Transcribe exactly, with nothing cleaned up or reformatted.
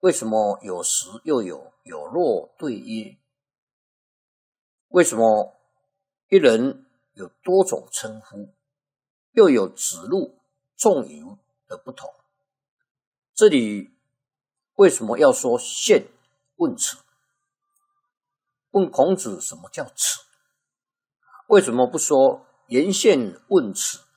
为什么有时又有有若对曰？为什么一人有多种称呼，又有子路、仲由的不同？这里为什么要说现问耻？问孔子什么叫耻？为什么不说言现问耻，